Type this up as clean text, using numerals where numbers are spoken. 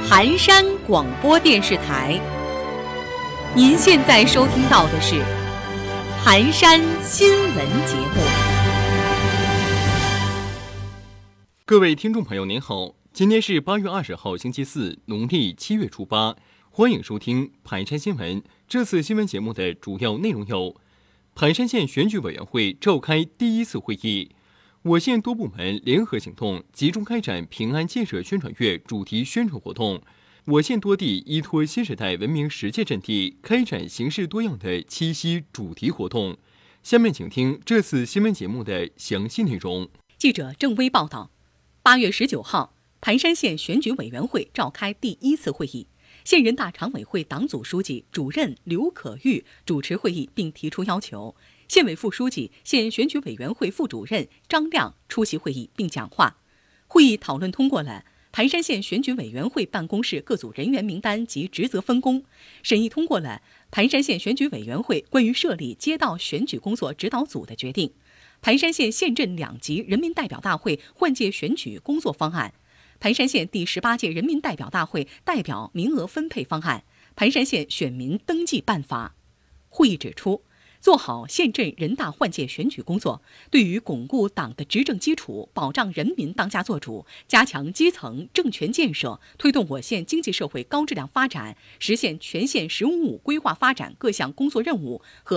盘山广播电视台。您现在收听到的是盘山新闻节目。 各位听众朋友您好，今天是8月20号星期四，农历7月初8，欢迎收听盘山新闻。这次新闻节目的主要内容有：盘山县选举委员会召开第1次会议，我县多部门联合行动，集中开展平安建设宣传月主题宣传活动。我县多地依托新时代文明实践阵地，开展形式多样的七夕主题活动。下面请听这次新闻节目的详细内容。 记者郑薇报道，8月19号，盘山县选举委员会召开第1次会议，县人大常委会党组书记、主任刘可玉主持会议并提出要求，县委副书记、县选举委员会副主任张亮出席会议并讲话。会议讨论通过了盘山县选举委员会办公室各组人员名单及职责分工，审议通过了盘山县选举委员会关于设立街道选举工作指导组的决定，盘山县县镇2级人民代表大会换届选举工作方案，盘山县第18届人民代表大会代表名额分配方案，盘山县选民登记办法。会议指出，做好县镇人大换届选举工作，对于巩固党的执政基础，保障人民当家作主，加强基层政权建设，推动我县经济社会高质量发展，实现全县“十五五”规划发展各项工作任务和